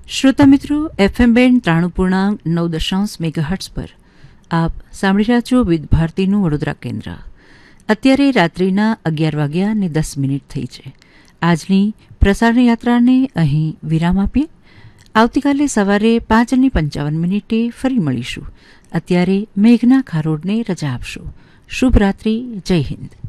શ્રોતા મિત્રો, FM band 93.9 megahertz પર આપ સાંભળી રહ્યા છો વિવિધ ભારતીનું વડોદરા કેન્દ્ર. અત્યારે રાત્રિના 11:10 થઈ છે. આજની પ્રસારણ યાત્રાને અહીં વિરામ આપીએ. આવતીકાલે સવારે 5:55 ફરી મળીશું. અત્યારે મેઘના ખારોડને રજા આપશો. શુભ રાત્રિ. જય હિન્દ.